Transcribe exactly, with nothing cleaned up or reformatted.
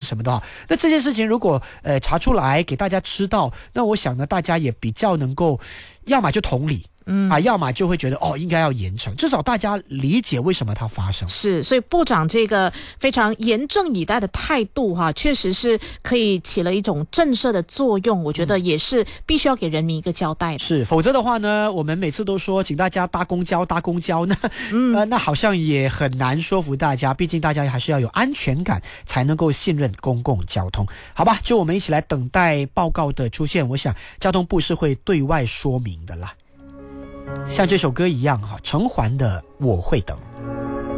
什么的哈。那这件事情如果呃查出来给大家知道，那我想呢，大家也比较能够，要么就同理。嗯啊，要么就会觉得哦，应该要严惩，至少大家理解为什么它发生。 是，所以部长这个非常严正以待的态度哈、啊，确实是可以起了一种震慑的作用。我觉得也是必须要给人民一个交代的。 是，否则的话呢，我们每次都说请大家搭公交搭公交，那嗯、呃，那好像也很难说服大家，毕竟大家还是要有安全感，才能够信任公共交通。好吧，就我们一起来等待报告的出现，我想交通部是会对外说明的啦。像这首歌一样哈，陈环的《我会等》。